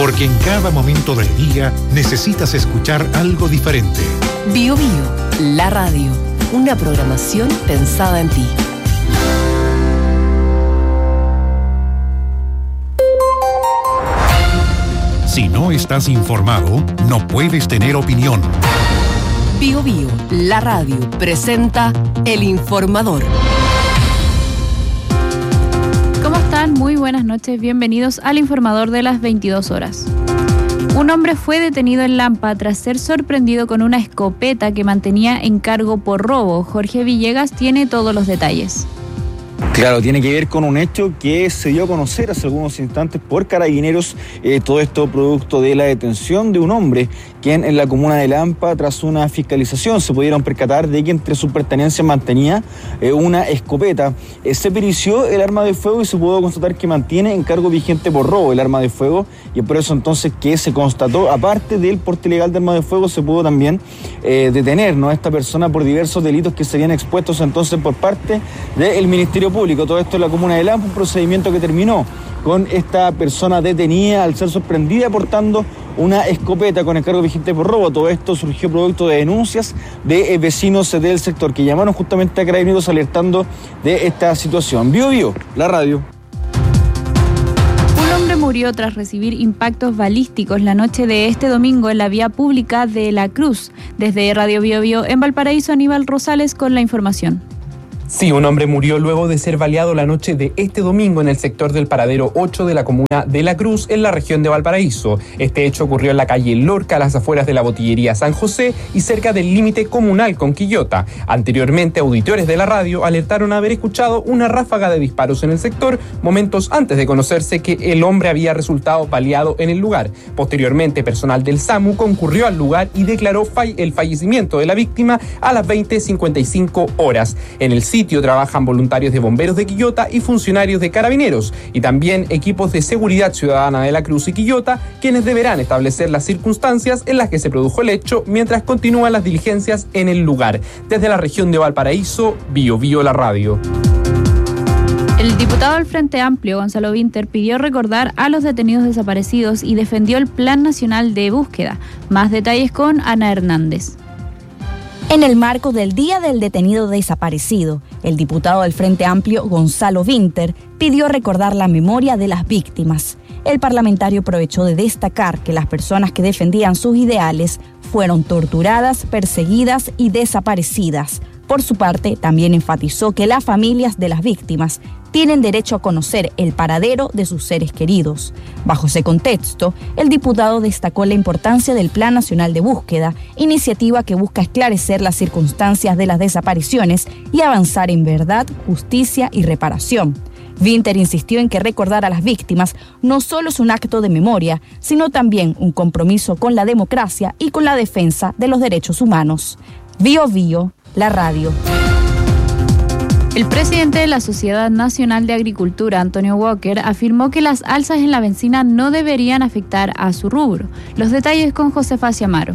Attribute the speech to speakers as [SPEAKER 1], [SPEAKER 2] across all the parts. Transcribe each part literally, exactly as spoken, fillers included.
[SPEAKER 1] Porque en cada momento del día necesitas escuchar algo diferente.
[SPEAKER 2] Bio Bio, la radio. Una programación pensada en ti.
[SPEAKER 1] Si no estás informado, no puedes tener opinión.
[SPEAKER 2] Bio Bio, la radio, presenta El Informador.
[SPEAKER 3] ¿Cómo están? Muy buenas noches, bienvenidos al Informador de las veintidós horas. Un hombre fue detenido en Lampa tras ser sorprendido con una escopeta que mantenía en cargo por robo. Jorge Villegas tiene todos los detalles.
[SPEAKER 4] Claro, tiene que ver con un hecho que se dio a conocer hace algunos instantes por Carabineros, eh, todo esto producto de la detención de un hombre quien en la comuna de Lampa, tras una fiscalización, se pudieron percatar de que entre sus pertenencias mantenía eh, una escopeta. Eh, se perició el arma de fuego y se pudo constatar que mantiene en cargo vigente por robo el arma de fuego, y es por eso entonces que se constató, aparte del porte ilegal de arma de fuego, se pudo también eh, detener, ¿no?, a esta persona por diversos delitos que serían expuestos entonces por parte del Ministerio Público. Todo esto en la comuna de Lampa, un procedimiento que terminó con esta persona detenida al ser sorprendida portando una escopeta con encargo vigente por robo. Todo esto surgió producto de denuncias de eh, vecinos del sector que llamaron justamente a Carabineros alertando de esta situación. Bio Bio, la radio.
[SPEAKER 3] Un hombre murió tras recibir impactos balísticos la noche de este domingo en la vía pública de La Cruz. Desde Radio Bio Bio en Valparaíso, Aníbal Rosales con la información.
[SPEAKER 5] Sí, un hombre murió luego de ser baleado la noche de este domingo en el sector del Paradero ocho de la comuna de La Cruz, en la región de Valparaíso. Este hecho ocurrió en la calle Lorca, a las afueras de la botillería San José y cerca del límite comunal con Quillota. Anteriormente, auditores de la radio alertaron haber escuchado una ráfaga de disparos en el sector, momentos antes de conocerse que el hombre había resultado baleado en el lugar. Posteriormente, personal del SAMU concurrió al lugar y declaró fall- el fallecimiento de la víctima a las veinte cincuenta y cinco horas. En el sitio trabajan voluntarios de bomberos de Quillota y funcionarios de Carabineros, y también equipos de seguridad ciudadana de La Cruz y Quillota, quienes deberán establecer las circunstancias en las que se produjo el hecho mientras continúan las diligencias en el lugar. Desde la región de Valparaíso, Bio Bio, la radio.
[SPEAKER 3] El diputado del Frente Amplio, Gonzalo Vinter, pidió recordar a los detenidos desaparecidos y defendió el Plan Nacional de Búsqueda. Más detalles con Ana Hernández.
[SPEAKER 6] En el marco del Día del Detenido Desaparecido, el diputado del Frente Amplio, Gonzalo Vinter, pidió recordar la memoria de las víctimas. El parlamentario aprovechó de destacar que las personas que defendían sus ideales fueron torturadas, perseguidas y desaparecidas. Por su parte, también enfatizó que las familias de las víctimas tienen derecho a conocer el paradero de sus seres queridos. Bajo ese contexto, el diputado destacó la importancia del Plan Nacional de Búsqueda, iniciativa que busca esclarecer las circunstancias de las desapariciones y avanzar en verdad, justicia y reparación. Vinter insistió en que recordar a las víctimas no solo es un acto de memoria, sino también un compromiso con la democracia y con la defensa de los derechos humanos. Bio Bio, la radio.
[SPEAKER 3] El presidente de la Sociedad Nacional de Agricultura, Antonio Walker, afirmó que las alzas en la bencina no deberían afectar a su rubro. Los detalles con Josefa Ciamaro.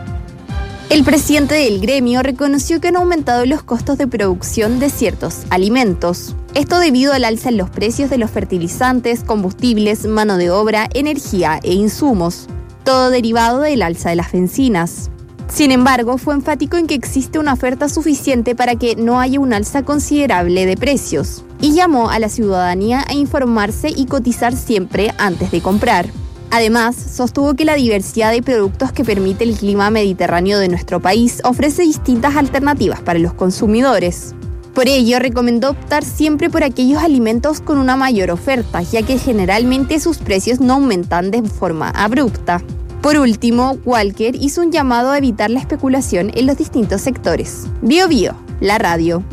[SPEAKER 7] El presidente del gremio reconoció que han aumentado los costos de producción de ciertos alimentos. Esto debido al alza en los precios de los fertilizantes, combustibles, mano de obra, energía e insumos. Todo derivado del alza de las bencinas. Sin embargo, fue enfático en que existe una oferta suficiente para que no haya un alza considerable de precios, y llamó a la ciudadanía a informarse y cotizar siempre antes de comprar. Además, sostuvo que la diversidad de productos que permite el clima mediterráneo de nuestro país ofrece distintas alternativas para los consumidores. Por ello, recomendó optar siempre por aquellos alimentos con una mayor oferta, ya que generalmente sus precios no aumentan de forma abrupta. Por último, Walker hizo un llamado a evitar la especulación en los distintos sectores. Bio Bio, la radio.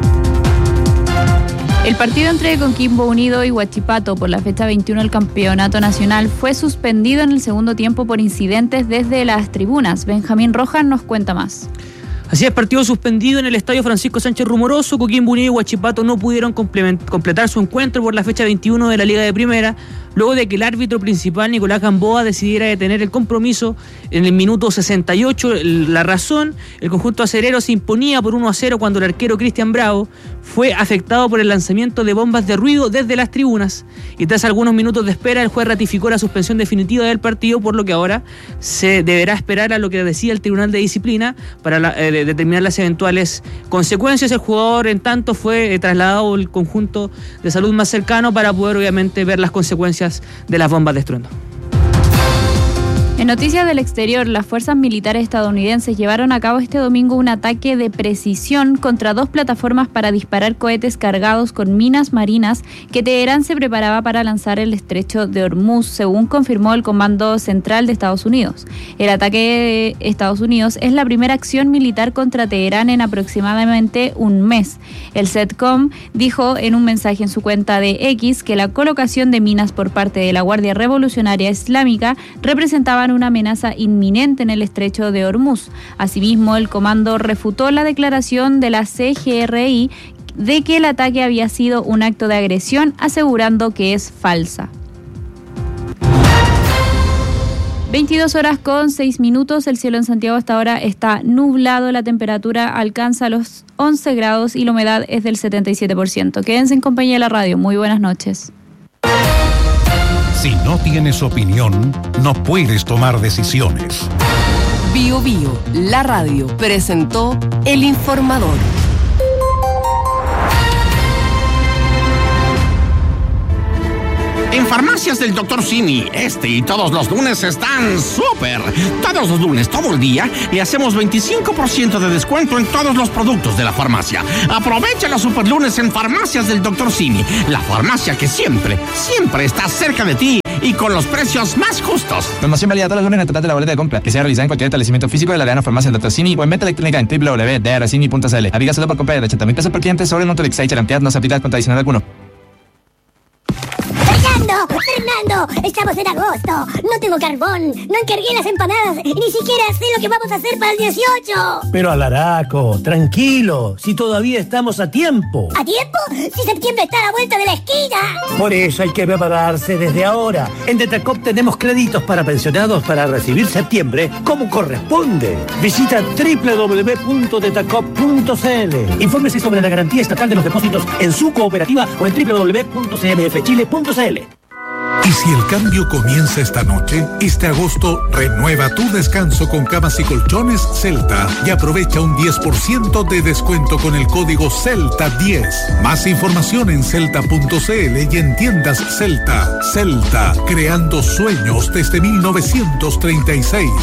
[SPEAKER 3] El partido entre Coquimbo Unido y Huachipato por la fecha veintiuno del Campeonato Nacional fue suspendido en el segundo tiempo por incidentes desde las tribunas. Benjamín Rojas nos cuenta más.
[SPEAKER 8] Así es, partido suspendido en el Estadio Francisco Sánchez Rumoroso. Coquimbo Unido y Huachipato no pudieron completar su encuentro por la fecha veintiuno de la Liga de Primera, luego de que el árbitro principal, Nicolás Gamboa, decidiera detener el compromiso en el minuto sesenta y ocho. La razón, el conjunto acerero se imponía por uno a cero cuando el arquero Cristian Bravo fue afectado por el lanzamiento de bombas de ruido desde las tribunas, y tras algunos minutos de espera el juez ratificó la suspensión definitiva del partido, por lo que ahora se deberá esperar a lo que decida el Tribunal de Disciplina para la, eh, determinar las eventuales consecuencias. El jugador en tanto fue eh, trasladado al conjunto de salud más cercano para poder obviamente ver las consecuencias de las bombas de estruendo.
[SPEAKER 3] En noticias del exterior, las fuerzas militares estadounidenses llevaron a cabo este domingo un ataque de precisión contra dos plataformas para disparar cohetes cargados con minas marinas que Teherán se preparaba para lanzar el estrecho de Hormuz, según confirmó el Comando Central de Estados Unidos. El ataque de Estados Unidos es la primera acción militar contra Teherán en aproximadamente un mes. El CENTCOM dijo en un mensaje en su cuenta de X que la colocación de minas por parte de la Guardia Revolucionaria Islámica representaban una amenaza inminente en el estrecho de Hormuz. Asimismo, el comando refutó la declaración de la C G R I de que el ataque había sido un acto de agresión, asegurando que es falsa. veintidós horas con seis minutos, el cielo en Santiago hasta ahora está nublado, la temperatura alcanza los once grados y la humedad es del setenta y siete por ciento. Quédense en compañía de la radio, muy buenas noches.
[SPEAKER 1] Si no tienes opinión, no puedes tomar decisiones.
[SPEAKER 2] Bio Bio, la radio, presentó El Informador.
[SPEAKER 9] En Farmacias del doctor Simi, este y todos los lunes están súper. Todos los lunes, todo el día, le hacemos veinticinco por ciento de descuento en todos los productos de la farmacia. Aprovecha los super lunes en Farmacias del doctor Simi, la farmacia que siempre, siempre está cerca de ti y con los precios más justos.
[SPEAKER 10] Promoción válida todos los lunes en el total de la boleta de compra, que sea realizada en cualquier establecimiento físico de la Arena Farmacia del doctor Simi o en venta electrónica en doble u doble u doble u punto d r simi punto c l. Aplica solo por compra de ochenta mil pesos por cliente sobre el monto de Excel y cantidad no se aplica con adicional alguno.
[SPEAKER 11] ¡Fernando! ¡Fernando! ¡Estamos en agosto! ¡No tengo carbón! ¡No encargué las empanadas! ¡Y ni siquiera sé lo que vamos a hacer para el dieciocho!
[SPEAKER 12] Pero Alaraco, tranquilo, si todavía estamos a tiempo.
[SPEAKER 11] ¿A tiempo? ¡Si septiembre está a la vuelta de la esquina!
[SPEAKER 12] Por eso hay que prepararse desde ahora. En Detacop tenemos créditos para pensionados para recibir septiembre como corresponde. Visita doble u doble u doble u punto detacop punto c l. Infórmese sobre la garantía estatal de los depósitos en su cooperativa o en doble u doble u doble u punto c m f chile punto c l.
[SPEAKER 1] Y si el cambio comienza esta noche, este agosto renueva tu descanso con camas y colchones Celta y aprovecha un diez por ciento de descuento con el código Celta diez. Más información en celta punto c l y en tiendas Celta. Celta, creando sueños desde mil novecientos treinta y seis.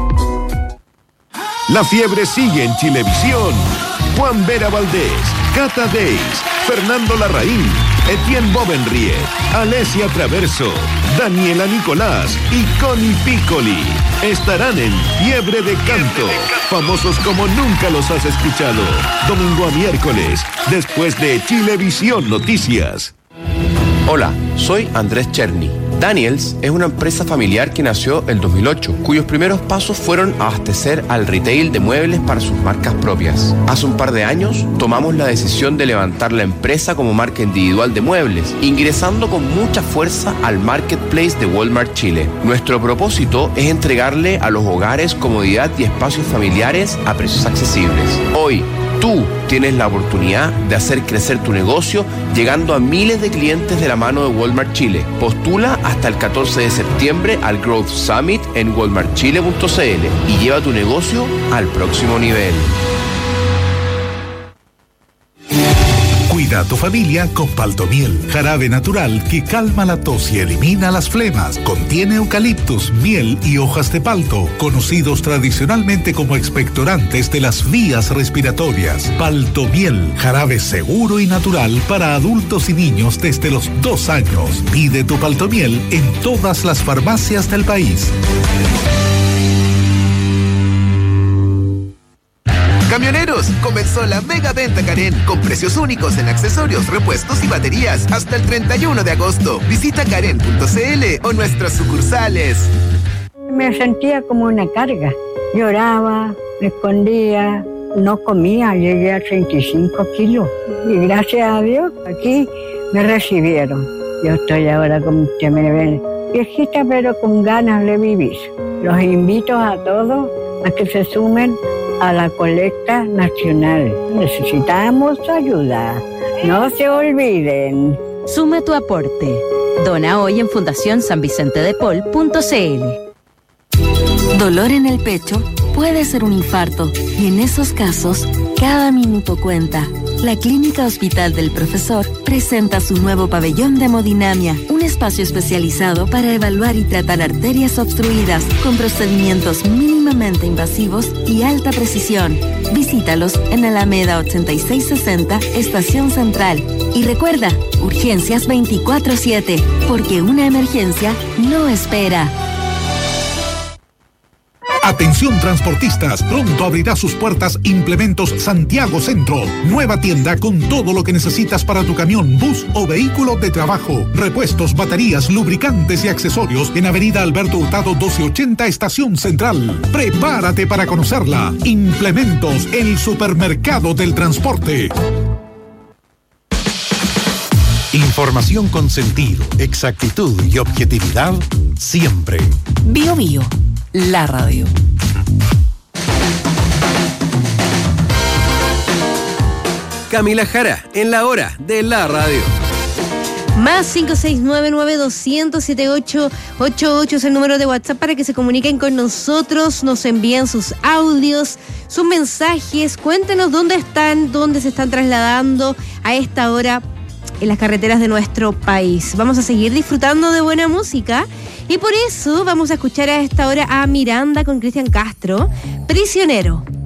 [SPEAKER 13] La fiebre sigue en Chilevisión. Juan Vera Valdés, Cata Deis, Fernando Larraín, Etienne Bovenriet, Alesia Traverso, Daniela Nicolás y Connie Piccoli estarán en Fiebre de Canto, famosos como nunca los has escuchado, domingo a miércoles, después de Chilevisión Noticias.
[SPEAKER 14] Hola, soy Andrés Cherny. Daniels es una empresa familiar que nació el dos mil ocho, cuyos primeros pasos fueron abastecer al retail de muebles para sus marcas propias. Hace un par de años tomamos la decisión de levantar la empresa como marca individual de muebles, ingresando con mucha fuerza al marketplace de Walmart Chile. Nuestro propósito es entregarle a los hogares comodidad y espacios familiares a precios accesibles. Hoy, tú tienes la oportunidad de hacer crecer tu negocio llegando a miles de clientes de la mano de Walmart Chile. Postula hasta el catorce de septiembre al Growth Summit en walmart chile punto c l y lleva tu negocio al próximo nivel.
[SPEAKER 1] Cuida a tu familia con Paltomiel, jarabe natural que calma la tos y elimina las flemas. Contiene eucaliptus, miel y hojas de palto, conocidos tradicionalmente como expectorantes de las vías respiratorias. Paltomiel, jarabe seguro y natural para adultos y niños desde los dos años. Pide tu Paltomiel en todas las farmacias del país.
[SPEAKER 15] Camioneros, comenzó la mega venta Karen con precios únicos en accesorios, repuestos y baterías hasta el treinta y uno de agosto. Visita karen punto c l o nuestras sucursales.
[SPEAKER 16] Me sentía como una carga. Lloraba, me escondía, no comía, llegué a treinta y cinco kilos. Y gracias a Dios, aquí me recibieron. Yo estoy ahora, como usted me ve, viejita pero con ganas de vivir. Los invito a todos a que se sumen a la colecta nacional. Necesitamos ayuda. No se olviden.
[SPEAKER 2] Suma tu aporte. Dona hoy en fundación san vicente de paul punto c l. Dolor en el pecho puede ser un infarto y en esos casos, cada minuto cuenta. La Clínica Hospital del Profesor presenta su nuevo pabellón de hemodinamia, un espacio especializado para evaluar y tratar arterias obstruidas con procedimientos mínimamente invasivos y alta precisión. Visítalos en Alameda ochenta y seis sesenta, Estación Central. Y recuerda, urgencias veinticuatro siete, porque una emergencia no espera.
[SPEAKER 1] Atención transportistas, pronto abrirá sus puertas Implementos Santiago Centro. Nueva tienda con todo lo que necesitas para tu camión, bus o vehículo de trabajo. Repuestos, baterías, lubricantes y accesorios en Avenida Alberto Hurtado doce ochenta, Estación Central. Prepárate para conocerla. Implementos, el supermercado del transporte. Información con sentido, exactitud y objetividad siempre.
[SPEAKER 2] Bio Bio, la radio.
[SPEAKER 17] Camila Jara, en la hora de la radio.
[SPEAKER 18] Más cinco seis nueve nueve dos cero cero siete ocho ocho ocho es el número de WhatsApp para que se comuniquen con nosotros, nos envíen sus audios, sus mensajes, cuéntenos dónde están, dónde se están trasladando a esta hora en las carreteras de nuestro país. Vamos a seguir disfrutando de buena música y por eso vamos a escuchar a esta hora a Miranda con Cristian Castro, Prisionero.